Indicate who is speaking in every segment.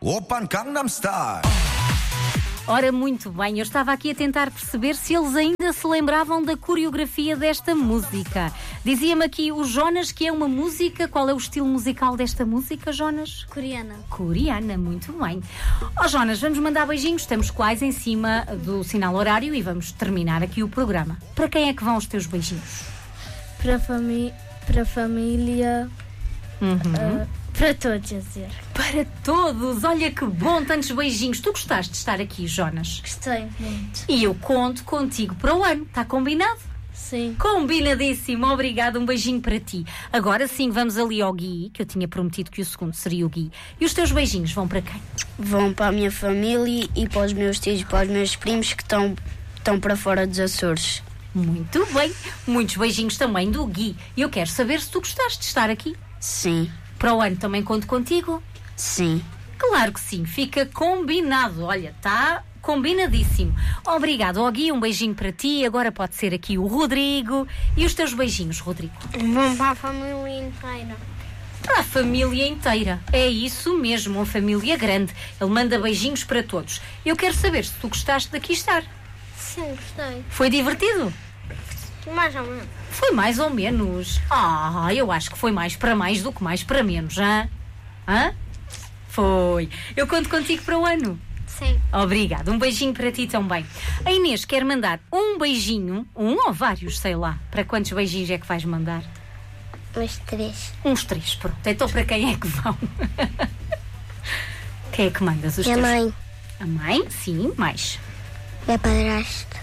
Speaker 1: Oppan Gangnam Style.
Speaker 2: Ora, muito bem, eu estava aqui a tentar perceber se eles ainda se lembravam da coreografia desta música. Dizia-me aqui o Jonas que é uma música. Qual é o estilo musical desta música, Jonas?
Speaker 3: Coreana.
Speaker 2: Coreana, muito bem. Jonas, vamos mandar beijinhos, estamos quase em cima do sinal horário e vamos terminar aqui o programa. Para quem é que vão os teus beijinhos?
Speaker 3: Para a família. Para todos, a dizer.
Speaker 2: Para todos, olha que bom, tantos beijinhos. Tu gostaste de estar aqui, Jonas?
Speaker 3: Gostei muito.
Speaker 2: E eu conto contigo para o ano, está combinado?
Speaker 3: Sim.
Speaker 2: Combinadíssimo, obrigada, um beijinho para ti. Agora sim, vamos ali ao Gui, que eu tinha prometido que o segundo seria o Gui. E os teus beijinhos vão para quem?
Speaker 4: Vão para a minha família e para os meus tios, para os meus primos que estão para fora dos Açores.
Speaker 2: Muito bem, muitos beijinhos também do Gui. E eu quero saber se tu gostaste de estar aqui.
Speaker 4: Sim.
Speaker 2: Para o ano também conto contigo?
Speaker 4: Sim.
Speaker 2: Claro que sim, fica combinado. Olha, está combinadíssimo. Obrigado, Gui, um beijinho para ti. Agora pode ser aqui o Rodrigo. E os teus beijinhos, Rodrigo?
Speaker 3: Vão para a família inteira.
Speaker 2: Para a família inteira. É isso mesmo, uma família grande. Ele manda beijinhos para todos. Eu quero saber se tu gostaste de aqui estar.
Speaker 3: Sim, gostei.
Speaker 2: Foi divertido?
Speaker 3: Mais ou menos.
Speaker 2: Foi mais ou menos. Eu acho que foi mais para mais do que mais para menos, hã? Foi. Eu conto contigo para o ano.
Speaker 3: Sim.
Speaker 2: Obrigada. Um beijinho para ti também. A Inês quer mandar um beijinho, um ou vários, sei lá. Para quantos beijinhos é que vais mandar?
Speaker 3: Uns 3.
Speaker 2: Uns 3, pronto. Então para quem é que vão? Quem é que mandas os
Speaker 3: Minha
Speaker 2: teus?
Speaker 3: mãe.
Speaker 2: A mãe? Sim, mais.
Speaker 3: Minha padrasta.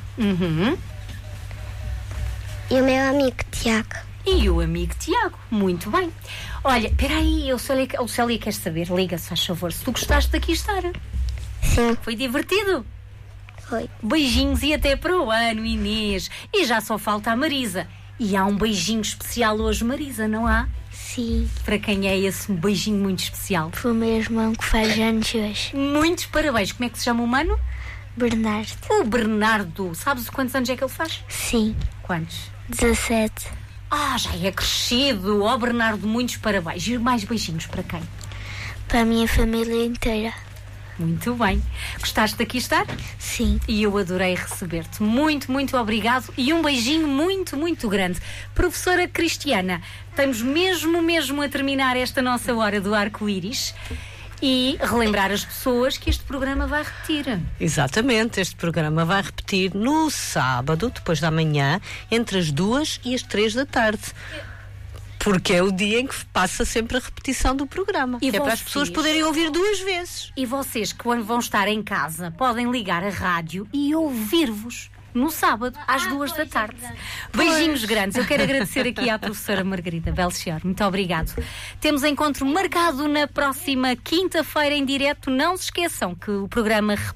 Speaker 3: E o meu amigo Tiago.
Speaker 2: E o amigo Tiago, muito bem. Olha, espera aí, o Célia quer saber, liga, se faz favor, se tu gostaste de aqui estar.
Speaker 3: Sim.
Speaker 2: Foi divertido?
Speaker 3: Foi.
Speaker 2: Beijinhos e até para o ano, Inês. E já só falta a Marisa. E há um beijinho especial hoje, Marisa, não há?
Speaker 3: Sim.
Speaker 2: Para quem é esse beijinho muito especial?
Speaker 3: Foi o meu irmão que faz anos hoje.
Speaker 2: Muitos parabéns. Como é que se chama o mano?
Speaker 3: Bernardo.
Speaker 2: O Bernardo. Sabes quantos anos é que ele faz?
Speaker 3: Sim.
Speaker 2: Quantos?
Speaker 3: 17.
Speaker 2: Já é crescido. Bernardo, muitos parabéns. E mais beijinhos para quem?
Speaker 3: Para a minha família inteira.
Speaker 2: Muito bem. Gostaste de aqui estar?
Speaker 3: Sim.
Speaker 2: E eu adorei receber-te. Muito, muito obrigado. E um beijinho muito, muito grande. Professora Cristiana, estamos mesmo a terminar esta nossa hora do arco-íris. E relembrar as pessoas que este programa vai repetir.
Speaker 5: Exatamente, este programa vai repetir no sábado, depois da manhã, entre as 2 e as 3 da tarde. Porque é o dia em que passa sempre a repetição do programa.
Speaker 2: E
Speaker 5: é para as pessoas poderem ouvir 2 vezes.
Speaker 2: E vocês que quando vão estar em casa podem ligar a rádio e ouvir-vos no sábado, às 2 da tarde. Beijinhos grandes. Eu quero agradecer aqui à professora Margarida Belchior. Muito obrigado. Temos encontro marcado na próxima quinta-feira em direto. Não se esqueçam que o programa